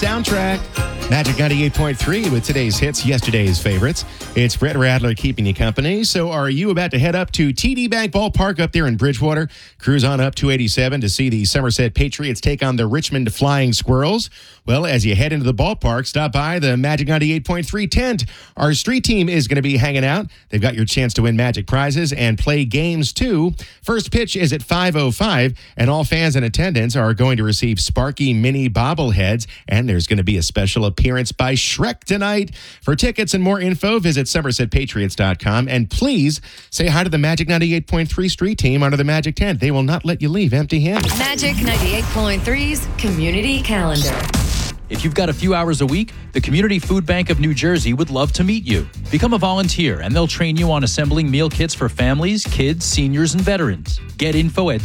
Soundtrack. Magic 98.3 with today's hits, yesterday's favorites. It's Brett Radler keeping you company. So are you about to head up to TD Bank Ballpark up there in Bridgewater? Cruise on up 287 to see the Somerset Patriots take on the Richmond Flying Squirrels. Well, as you head into the ballpark, stop by the Magic 98.3 tent. Our street team is going to be hanging out. They've got your chance to win Magic prizes and play games too. First pitch is at 5:05, and all fans in attendance are going to receive Sparky mini bobbleheads, and there's going to be a special appearance by Shrek tonight. For tickets and more info, visit SomersetPatriots.com, and please say hi to the Magic 98.3 street team under the Magic tent. They will not let you leave empty-handed. Magic 98.3's Community Calendar. If you've got a few hours a week, the Community Food Bank of New Jersey would love to meet you. Become a volunteer, and they'll train you on assembling meal kits for families, kids, seniors, and veterans. Get info at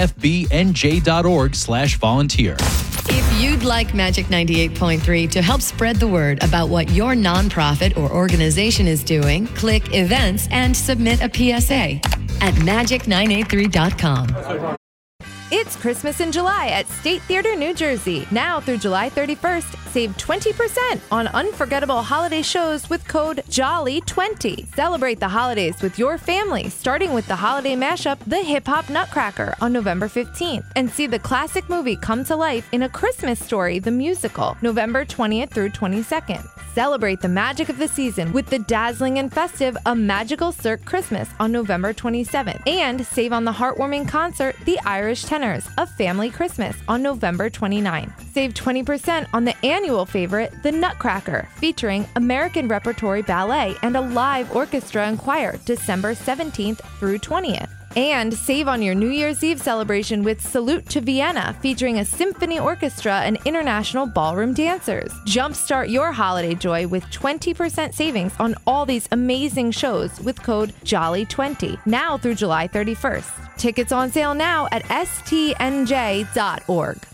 cfbnj.org/volunteer. If you'd like Magic 98.3 to help spread the word about what your nonprofit or organization is doing, click Events and submit a PSA at magic983.com. It's Christmas in July at State Theater, New Jersey. Now through July 31st, save 20% on unforgettable holiday shows with code JOLLY20. Celebrate the holidays with your family, starting with the holiday mashup, The Hip Hop Nutcracker, on November 15th. And see the classic movie come to life in A Christmas Story, the musical, November 20th through 22nd. Celebrate the magic of the season with the dazzling and festive A Magical Cirque Christmas on November 27th. And save on the heartwarming concert, The Irish Tenors, A Family Christmas, on November 29th. Save 20% on the annual favorite, The Nutcracker, featuring American Repertory Ballet and a live orchestra and choir, December 17th through 20th. And save on your New Year's Eve celebration with Salute to Vienna, featuring a symphony orchestra and international ballroom dancers. Jumpstart your holiday joy with 20% savings on all these amazing shows with code JOLLY20, now through July 31st. Tickets on sale now at stnj.org.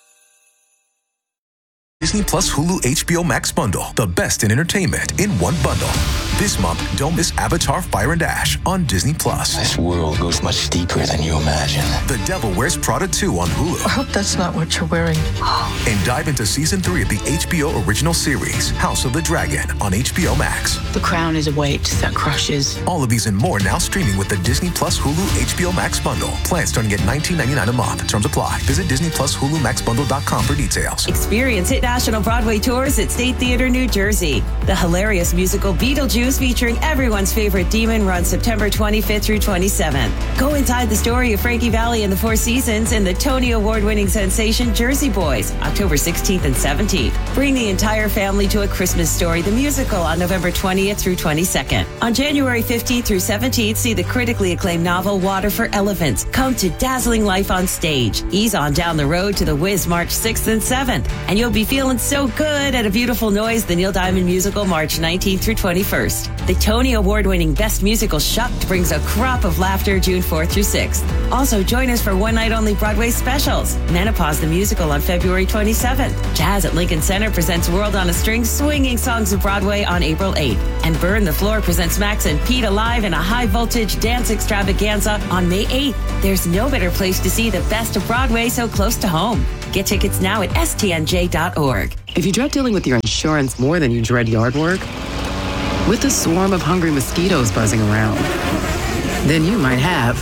Disney Plus Hulu HBO Max bundle, the best in entertainment in one bundle. This month, don't miss Avatar: Fire and Ash on Disney Plus. This world goes much deeper than you imagine. The Devil Wears Prada 2 on Hulu. I hope that's not what you're wearing. And dive into season 3 of the HBO original series, House of the Dragon, on HBO Max. The crown is a weight that crushes. All of these and more now streaming with the Disney Plus Hulu HBO Max bundle. Plans starting at $19.99 a month. Terms apply. Visit Disney Plus Hulu MaxBundle.com for details. Experience Hit National Broadway tours at State Theater, New Jersey. The hilarious musical Beetlejuice, featuring everyone's favorite demon, runs September 25th through 27th. Go inside the story of Frankie Valli and the Four Seasons and the Tony Award-winning sensation Jersey Boys, October 16th and 17th. Bring the entire family to A Christmas Story, the musical, on November 20th through 22nd. On January 15th through 17th, see the critically acclaimed novel Water for Elephants come to dazzling life on stage. Ease on down the road to The Wiz March 6th and 7th. And you'll be feeling so good at A Beautiful Noise, the Neil Diamond musical, March 19th through 21st. The Tony Award-winning Best Musical Shucked brings a crop of laughter June 4th through 6th. Also, join us for one-night-only Broadway specials. Menopause the Musical on February 27th. Jazz at Lincoln Center presents World on a String, Swinging Songs of Broadway on April 8th. And Burn the Floor presents Max and Pete Alive in a high-voltage dance extravaganza on May 8th. There's no better place to see the best of Broadway so close to home. Get tickets now at stnj.org. If you dread dealing with your insurance more than you dread yard work, with a swarm of hungry mosquitoes buzzing around, then you might have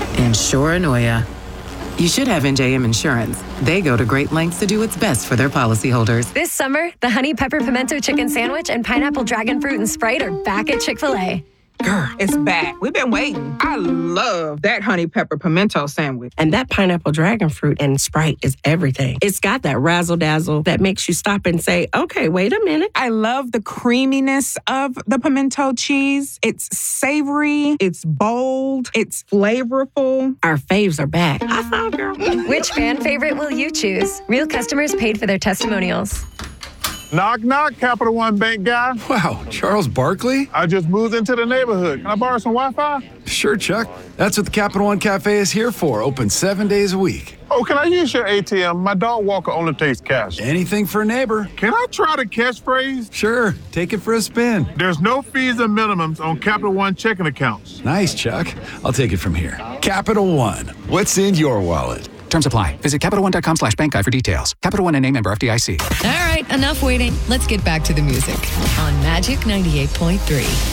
Insuranoia. You should have NJM Insurance. They go to great lengths to do what's best for their policyholders. This summer, the Honey Pepper Pimento Chicken Sandwich and Pineapple Dragon Fruit and Sprite are back at Chick-fil-A. Girl, it's back. We've been waiting. I love that honey pepper pimento sandwich. And that pineapple dragon fruit and Sprite is everything. It's got that razzle dazzle that makes you stop and say, okay, wait a minute. I love the creaminess of the pimento cheese. It's savory, it's bold, it's flavorful. Our faves are back. I thought, girl. Which fan favorite will you choose? Real customers paid for their testimonials. Knock, knock, Capital One Bank guy. Wow, Charles Barkley? I just moved into the neighborhood. Can I borrow some Wi-Fi? Sure, Chuck. That's what the Capital One Cafe is here for. Open 7 days a week. Oh, can I use your ATM? My dog walker only takes cash. Anything for a neighbor. Can I try the catchphrase? Sure, take it for a spin. There's no fees or minimums on Capital One checking accounts. Nice, Chuck. I'll take it from here. Capital One. What's in your wallet? Terms apply. Visit CapitalOne.com/bank guide for details. Capital One NA, member FDIC. All right, enough waiting. Let's get back to the music on Magic 98.3.